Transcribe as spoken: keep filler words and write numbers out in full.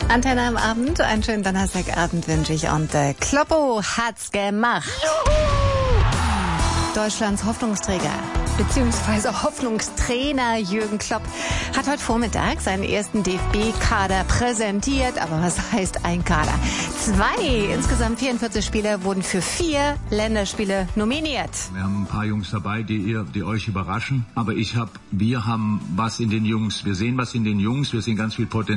Antenne am Abend, einen schönen Donnerstagabend wünsche ich und äh, Kloppo hat's gemacht. Juhu! Deutschlands Hoffnungsträger beziehungsweise Hoffnungstrainer Jürgen Klopp hat heute Vormittag seinen ersten D F B-Kader präsentiert. Aber was heißt ein Kader? Zwei, insgesamt vierundvierzig Spieler wurden für vier Länderspiele nominiert. Wir haben ein paar Jungs dabei, die, ihr, die euch überraschen. Aber ich hab, wir haben was in den Jungs. Wir sehen was in den Jungs. Wir sehen ganz viel Potenzial.